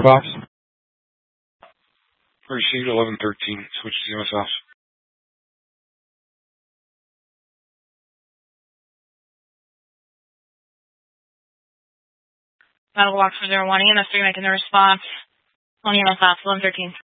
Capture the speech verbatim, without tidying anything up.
Fox. Received eleven thirteen. Switch to U S F. Battle Walk for zero one E M S three making the response on E M S off eleven thirteen.